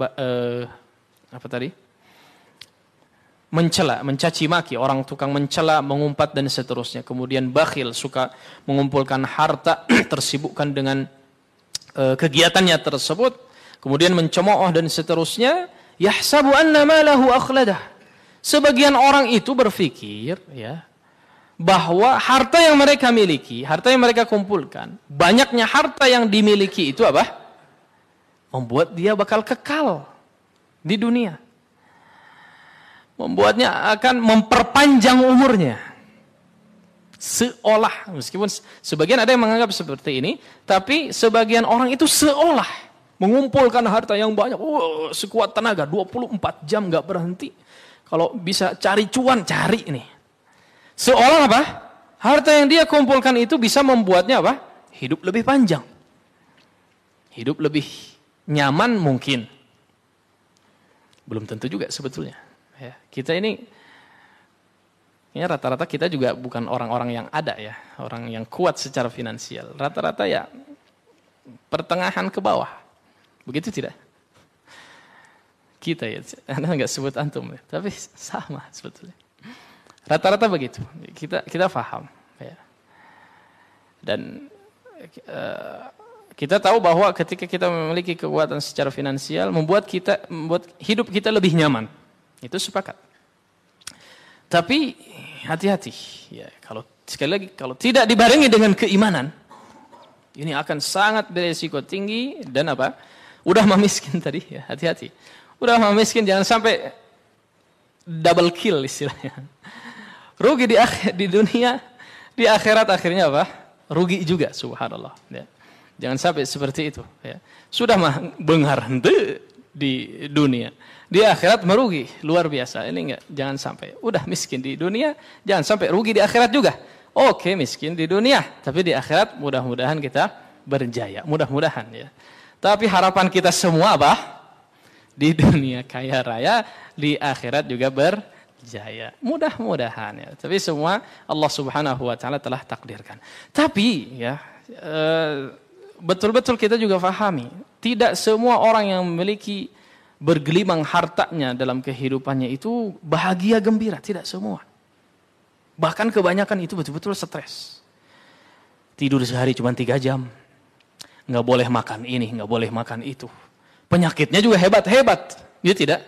mencela, mencaci maki, orang tukang mencela, mengumpat dan seterusnya. Kemudian bakhil, suka mengumpulkan harta, tersibukkan dengan kegiatannya tersebut. Kemudian mencemooh dan seterusnya. Yahsabu anna malahu akhladah. Sebagian orang itu berpikir, ya, bahwa harta yang mereka miliki, harta yang mereka kumpulkan, banyaknya harta yang dimiliki itu apa? Membuat dia bakal kekal di dunia. Membuatnya akan memperpanjang umurnya. Seolah, meskipun sebagian ada yang menganggap seperti ini, tapi sebagian orang itu seolah mengumpulkan harta yang banyak, sekuat tenaga, 24 jam gak berhenti. Kalau bisa cari cuan, cari ini. Seolah apa? Harta yang dia kumpulkan itu bisa membuatnya apa? Hidup lebih panjang. Hidup lebih nyaman mungkin. Belum tentu juga sebetulnya. Ya, kita ini, ya rata-rata kita juga bukan orang-orang yang ada ya. Orang yang kuat secara finansial. Rata-rata ya pertengahan ke bawah. Begitu tidak? Kita ya, Anda nggak sebut antum ya. Tapi sama sebetulnya. Rata-rata begitu, kita paham, ya. Dan kita tahu bahwa ketika kita memiliki kekuatan secara finansial, membuat hidup kita lebih nyaman, itu sepakat. Tapi hati-hati, ya, sekali lagi kalau tidak dibarengi dengan keimanan, ini akan sangat beresiko tinggi dan apa? Udah memiskin tadi, ya, hati-hati. Udah memiskin jangan sampai double kill istilahnya. Rugi di dunia, di akhirat akhirnya apa? Rugi juga, subhanallah. Ya. Jangan sampai seperti itu. Ya. Sudah mah benghar di dunia, di akhirat merugi luar biasa. Ini enggak, jangan sampai. Udah miskin di dunia, jangan sampai rugi di akhirat juga. Oke, miskin di dunia, tapi di akhirat mudah-mudahan kita berjaya. Mudah-mudahan ya. Tapi harapan kita semua apa? Di dunia kaya raya, di akhirat juga berjaya. Mudah-mudahan ya. Tapi semua Allah Subhanahu wa taala telah takdirkan. Tapi ya betul-betul kita juga pahami, tidak semua orang yang memiliki bergelimang hartanya dalam kehidupannya itu bahagia gembira, tidak semua. Bahkan kebanyakan itu betul-betul stres. Tidur sehari cuma 3 jam. Nggak boleh makan ini, nggak boleh makan itu. Penyakitnya juga hebat-hebat, ya tidak?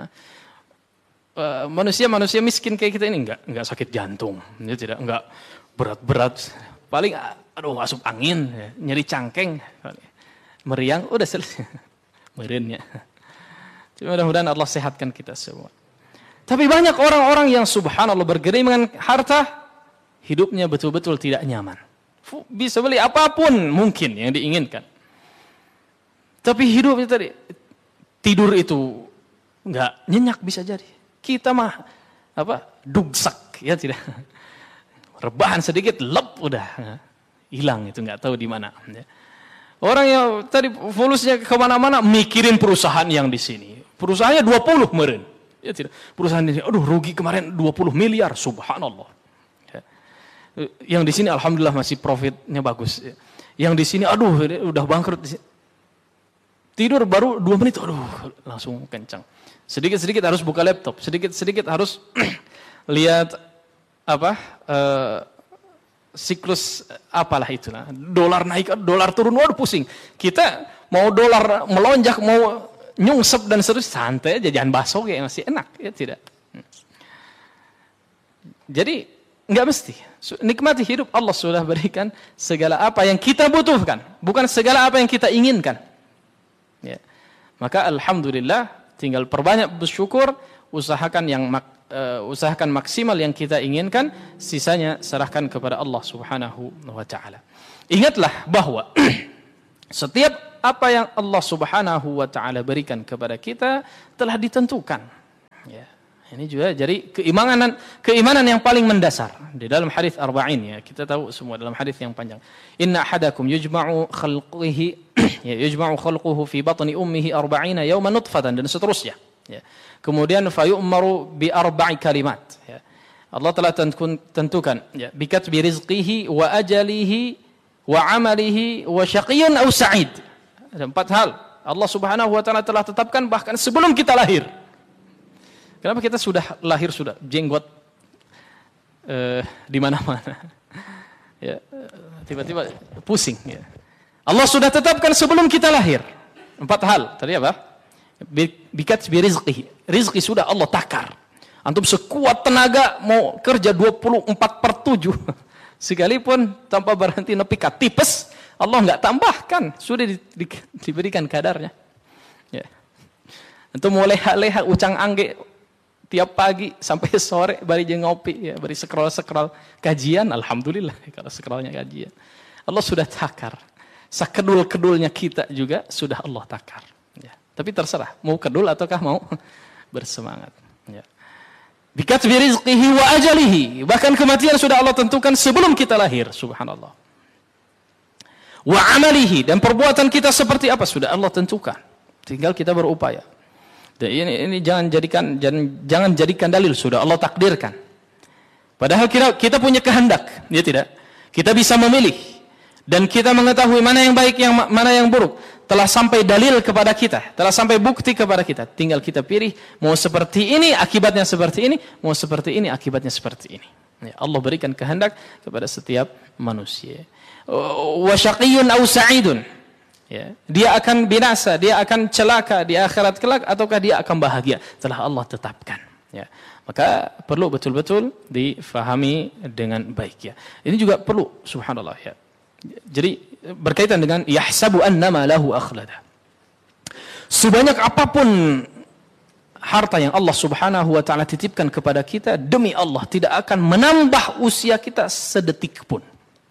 Manusia miskin kayak kita ini nggak sakit jantung, ya tidak? Nggak berat-berat, paling masuk angin, ya, nyeri cangkeng, meriang, udah selesai, merinnya. Mudah-mudahan Allah sehatkan kita semua. Tapi banyak orang-orang yang subhanallah bergelimangan harta, hidupnya betul-betul tidak nyaman. Bisa beli apapun mungkin yang diinginkan. Tapi hidupnya tadi, tidur itu nggak nyenyak bisa jadi. Kita mah dugsak ya tidak. Rebahan sedikit lep udah hilang itu nggak tahu di mana. Orang yang tadi fokusnya kemana-mana mikirin perusahaan yang di sini. Perusahaannya 20 meren. Ya tidak. Perusahaan ini rugi kemarin 20 miliar subhanallah. Ya. Yang di sini alhamdulillah masih profitnya bagus. Yang di sini udah bangkrut. Tidur baru 2 menit, langsung kencang. Sedikit-sedikit harus buka laptop, sedikit-sedikit harus lihat siklus apalah itulah. Dolar naik, dolar turun, pusing. Kita mau dolar melonjak, mau nyungsep dan seterusnya, santai aja, jangan bakso kayak masih enak, ya tidak. Jadi nggak mesti. Nikmati hidup, Allah sudah berikan segala apa yang kita butuhkan, bukan segala apa yang kita inginkan. Ya. Maka alhamdulillah tinggal perbanyak bersyukur, usahakan maksimal yang kita inginkan, sisanya serahkan kepada Allah Subhanahu wa taala. Ingatlah bahwa setiap apa yang Allah Subhanahu wa taala berikan kepada kita telah ditentukan. Ya. Ini juga jadi keimanan yang paling mendasar di dalam hadis arba'in, ya. Kita tahu semua dalam hadis yang panjang. Inna ahadakum yujma'u khalquhu fi batni ummihi 40 yawman nutfatan, dan seterusnya. Ya. Kemudian fayu'maru bi arba'i kalimat. Ya. Allah telah tentukan, ya, bikatbi rizqihi wa ajalihi wa amalihi wa syaqiyyun aw sa'id. Ada 4 hal Allah Subhanahu wa taala telah tetapkan bahkan sebelum kita lahir. Kenapa kita sudah lahir sudah jenggot di mana-mana? Ya, tiba-tiba pusing, ya. Allah sudah tetapkan sebelum kita lahir 4 hal. Tadi apa? Bikatbi rizqihi. Rizki sudah Allah takar. Antum sekuat tenaga mau kerja 24/7 sekalipun tanpa berhenti nepikat tipes, Allah enggak tambahkan, sudah diberikan kadarnya. Ya. Antum mau leha-leha ucang angge tiap pagi sampai sore bari jeung ngopi, ya, bari scroll kajian, alhamdulillah kalau scrollnya kajian. Allah sudah takar. Sakedul-kedulnya kita juga sudah Allah takar. Ya. Tapi terserah mau kedul ataukah mau bersemangat. Ya. Bikatbi rizqihi wa ajalihi. Bahkan kematian sudah Allah tentukan sebelum kita lahir, subhanallah. Wa amalihi, dan perbuatan kita seperti apa sudah Allah tentukan. Tinggal kita berupaya. Dan ini jangan jadikan dalil, sudah Allah takdirkan. Padahal kita punya kehendak, ya tidak? Kita bisa memilih dan kita mengetahui mana yang baik, mana yang buruk. Telah sampai dalil kepada kita, telah sampai bukti kepada kita. Tinggal kita pilih mau seperti ini akibatnya seperti ini, mau seperti ini akibatnya seperti ini. Ya, Allah berikan kehendak kepada setiap manusia. Wa syaqiyyun aw sa'idun. Ya, dia akan binasa, dia akan celaka di akhirat kelak ataukah dia akan bahagia, telah Allah tetapkan. Ya, maka perlu betul-betul difahami dengan baik, ya. Ini juga perlu, subhanallah, ya. Jadi berkaitan dengan yahsabu annama lahu akhlada. Sebanyak apapun harta yang Allah Subhanahu wa taala titipkan kepada kita, demi Allah tidak akan menambah usia kita sedetik pun.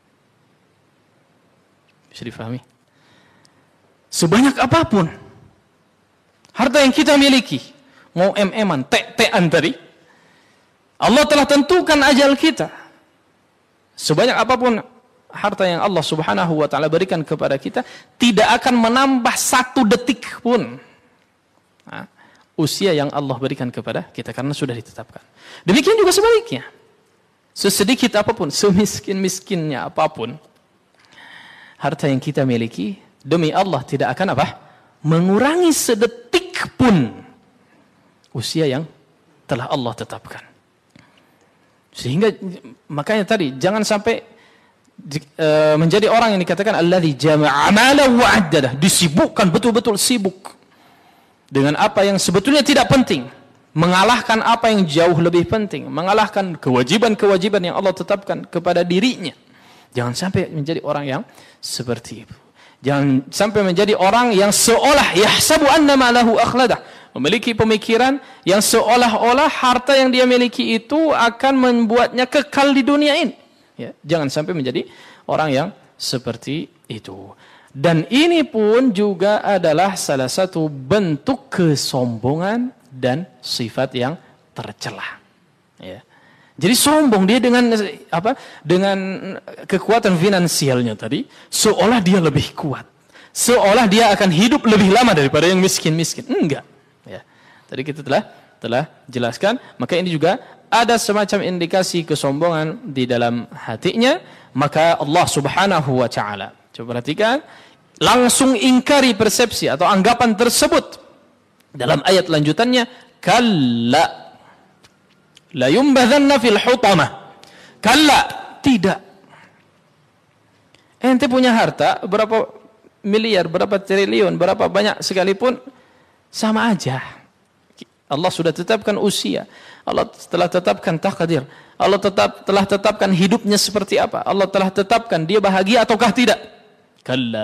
Bisa difahami? Sebanyak apapun harta yang kita miliki, mau MM-an, T-an tadi, Allah telah tentukan ajal kita. Sebanyak apapun harta yang Allah Subhanahu wa taala berikan kepada kita, tidak akan menambah 1 detik pun usia yang Allah berikan kepada kita, karena sudah ditetapkan. Demikian juga sebaliknya. Sesedikit apapun, semiskin-miskinnya apapun harta yang kita miliki, demi Allah tidak akan mengurangi sedetik pun usia yang telah Allah tetapkan. Sehingga makanya tadi jangan sampai menjadi orang yang dikatakan alladzi jama'a malan wa 'addadah, disibukkan betul-betul sibuk dengan apa yang sebetulnya tidak penting, mengalahkan apa yang jauh lebih penting, mengalahkan kewajiban-kewajiban yang Allah tetapkan kepada dirinya. Jangan sampai menjadi orang yang seperti itu. Jangan sampai menjadi orang yang seolah yahsabu annama lahu akhladah, memiliki pemikiran yang seolah-olah harta yang dia miliki itu akan membuatnya kekal di dunia ini. Ya, jangan sampai menjadi orang yang seperti itu. Dan ini pun juga adalah salah satu bentuk kesombongan dan sifat yang tercela. Ya. Jadi sombong dia dengan dengan kekuatan finansialnya tadi, seolah dia lebih kuat, seolah dia akan hidup lebih lama daripada yang miskin-miskin. Enggak. Ya. Tadi kita telah jelaskan, maka ini juga ada semacam indikasi kesombongan di dalam hatinya. Maka Allah Subhanahu wa taala, coba perhatikan, langsung ingkari persepsi atau anggapan tersebut dalam ayat lanjutannya, kalla la yumbadhanna fil hutamah. Kalla, tidak. Ente punya harta berapa miliar, berapa triliun, berapa banyak sekalipun sama aja. Allah sudah tetapkan usia, Allah telah tetapkan takdir, Allah telah tetapkan hidupnya seperti apa, Allah telah tetapkan dia bahagia ataukah tidak. Kalla